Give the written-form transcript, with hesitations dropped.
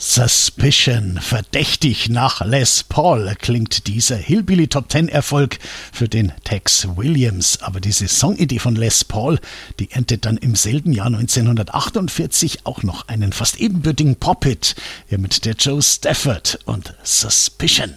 Suspicion, verdächtig nach Les Paul klingt dieser Hillbilly Top 10 Erfolg für den Tex Williams. Aber diese Songidee von Les Paul, die erntet dann im selben Jahr 1948 auch noch einen fast ebenbürtigen Pop-Hit, ja mit der Joe Stafford und Suspicion.